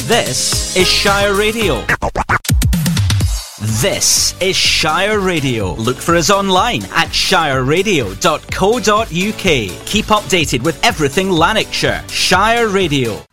This is Shire Radio. This is Shire Radio. Look for us online at shireradio.co.uk. Keep updated with everything Lanarkshire. Shire Radio.